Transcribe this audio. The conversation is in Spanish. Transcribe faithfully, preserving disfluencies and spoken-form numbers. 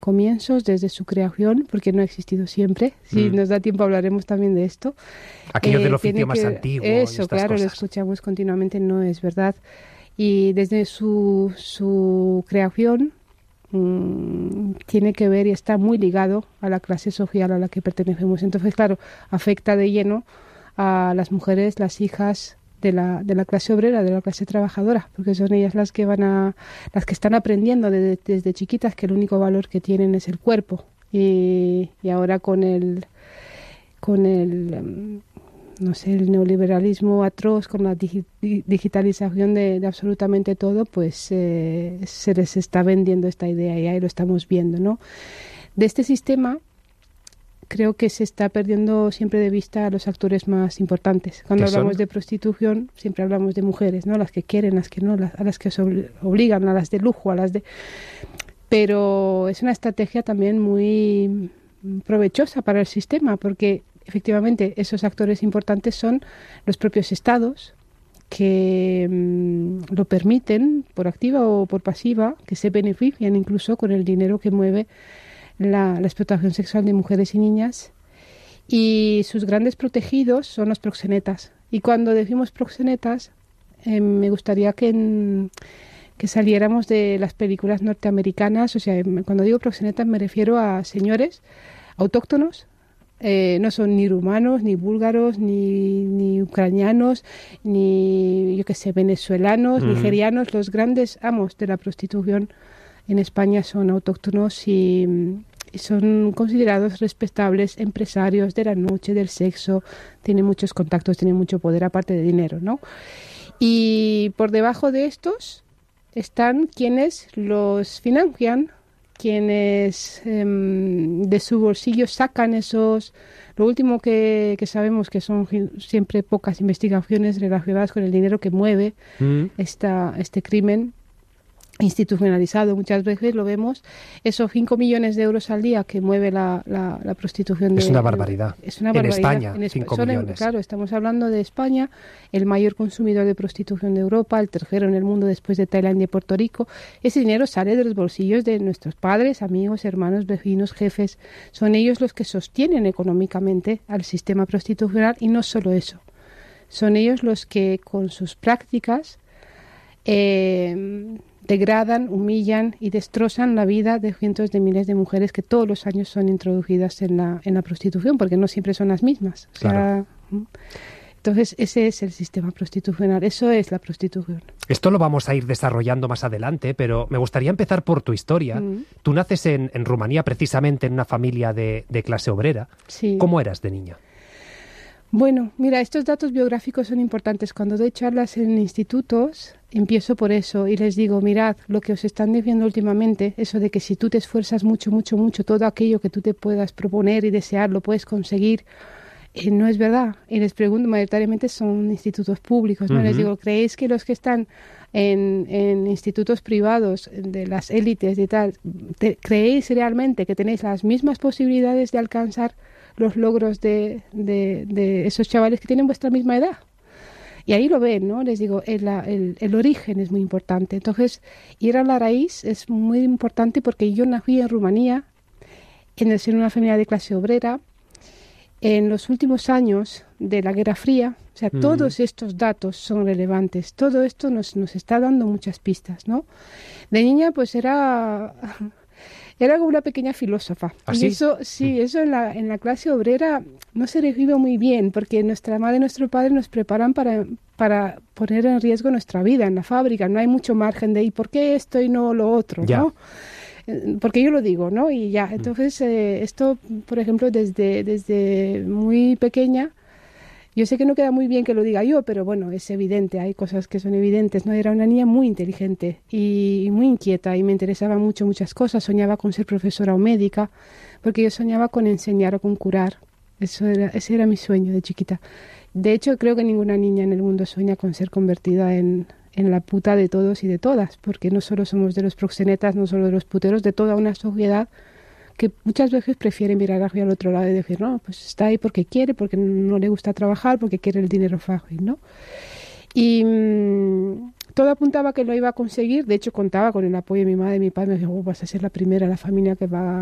comienzos, desde su creación, porque no ha existido siempre. Si mm. nos da tiempo hablaremos también de esto. Aquello eh, del oficio más que, antiguo. Eso, y estas claro, cosas. Lo escuchamos continuamente, no es verdad. Y desde su, su creación mmm, tiene que ver y está muy ligado a la clase social a la que pertenecemos. Entonces, claro, afecta de lleno a las mujeres, las hijas de la, de la clase obrera, de la clase trabajadora, porque son ellas las que van a, las que están aprendiendo desde, desde chiquitas que el único valor que tienen es el cuerpo. Y, y ahora con el, con el, no sé, el neoliberalismo atroz, con la digi, digitalización de, de absolutamente todo, pues eh, se les está vendiendo esta idea y ahí lo estamos viendo, ¿no? De este sistema creo que se está perdiendo siempre de vista a los actores más importantes. Cuando hablamos de prostitución, siempre hablamos de mujeres, ¿no? Las que quieren, las que no, las, a las que se obligan, a las de lujo, a las de... Pero es una estrategia también muy provechosa para el sistema, porque efectivamente esos actores importantes son los propios estados, que mmm, lo permiten, por activa o por pasiva, que se benefician incluso con el dinero que mueve La, la explotación sexual de mujeres y niñas, y sus grandes protegidos son los proxenetas. Y cuando decimos proxenetas, eh, me gustaría que, en, que saliéramos de las películas norteamericanas. O sea, cuando digo proxenetas me refiero a señores autóctonos, eh, no son ni rumanos, ni búlgaros, ni, ni ucranianos, ni, yo qué sé, venezolanos, mm. nigerianos. Los grandes amos de la prostitución en España son autóctonos y, y son considerados respetables empresarios de la noche, del sexo, tienen muchos contactos, tienen mucho poder aparte de dinero, ¿no? Y por debajo de estos están quienes los financian, quienes eh, de su bolsillo sacan esos... Lo último que, que sabemos, que son siempre pocas investigaciones relacionadas con el dinero que mueve mm. esta, este crimen institucionalizado, muchas veces lo vemos, esos cinco millones de euros al día que mueve la, la, la prostitución. Es de, una barbaridad. Es una barbaridad. En España, en cinco Espa- millones. Claro, estamos hablando de España, el mayor consumidor de prostitución de Europa, el tercero en el mundo después de Tailandia y Puerto Rico. Ese dinero sale de los bolsillos de nuestros padres, amigos, hermanos, vecinos, jefes. Son ellos los que sostienen económicamente al sistema prostitucional, y no solo eso. Son ellos los que con sus prácticas eh, degradan, humillan y destrozan la vida de cientos de miles de mujeres que todos los años son introducidas en la, en la prostitución, porque no siempre son las mismas. O sea, claro. Entonces, ese es el sistema prostitucional, eso es la prostitución. Esto lo vamos a ir desarrollando más adelante, pero me gustaría empezar por tu historia. Mm. Tú naces en, en Rumanía, precisamente en una familia de, de clase obrera. Sí. ¿Cómo eras de niña? Bueno, mira, estos datos biográficos son importantes. Cuando doy charlas en institutos, empiezo por eso y les digo, mirad, lo que os están diciendo últimamente, eso de que si tú te esfuerzas mucho, mucho, mucho, todo aquello que tú te puedas proponer y desear, lo puedes conseguir, eh, no es verdad. Y les pregunto, mayoritariamente son institutos públicos, ¿no? Uh-huh. Les digo, ¿creéis que los que están en, en institutos privados, de las élites y tal, te, creéis realmente que tenéis las mismas posibilidades de alcanzar los logros de, de, de esos chavales que tienen vuestra misma edad? Y ahí lo ven, ¿no? Les digo, el, el, el origen es muy importante. Entonces, ir a la raíz es muy importante, porque yo nací en Rumanía, en el seno de una familia de clase obrera, en los últimos años de la Guerra Fría. O sea, mm. todos estos datos son relevantes. Todo esto nos, nos está dando muchas pistas, ¿no? De niña, pues era... Era como una pequeña filósofa. ¿Ah, y sí? eso, sí, eso en la, en la clase obrera no se recibe muy bien, porque nuestra madre y nuestro padre nos preparan para, para poner en riesgo nuestra vida en la fábrica. No hay mucho margen de, ¿y por qué esto y no lo otro? Ya. ¿No? Porque yo lo digo, ¿no? Y ya, entonces eh, esto, por ejemplo, desde, desde muy pequeña, yo sé que no queda muy bien que lo diga yo, pero bueno, es evidente, hay cosas que son evidentes, ¿no? Era una niña muy inteligente y muy inquieta, y me interesaban mucho muchas cosas. Soñaba con ser profesora o médica, porque yo soñaba con enseñar o con curar. Eso era, ese era mi sueño de chiquita. De hecho, creo que ninguna niña en el mundo sueña con ser convertida en, en la puta de todos y de todas, porque no solo somos de los proxenetas, no solo de los puteros, de toda una sociedad que muchas veces prefiere mirar hacia el otro lado y decir, no, pues está ahí porque quiere, porque no le gusta trabajar, porque quiere el dinero fácil, ¿no? Y mmm, todo apuntaba que lo iba a conseguir. De hecho, contaba con el apoyo de mi madre y mi padre. Me dijo, oh, vas a ser la primera en la familia que va